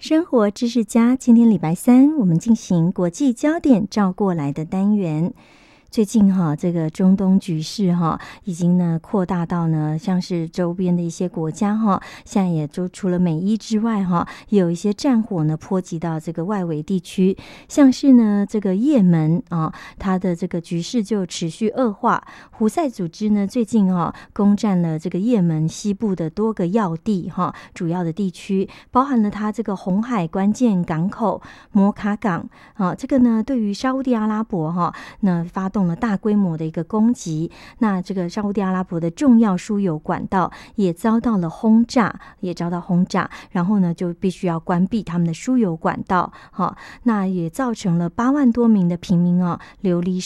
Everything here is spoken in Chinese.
生活知识家，今天礼拜三，我们进行国际焦点照过来的单元。最近这个中东局势已经呢扩大到呢像是周边的一些国家现在也就除了美伊之外也有一些战火呢波及到这个外围地区，像是呢这个也门它的这个局势就持续恶化。胡塞组织呢最近攻占了这个也门西部的多个要地主要的地区，包含了它这个红海关键港口摩卡港这个呢对于沙烏地阿拉伯那发动了大规模的一个攻击，那这个沙烏地阿拉伯的重要输油管道也遭到轰炸，然后呢就必须要关闭他们的输油管道那也造成了8万多名的平民流离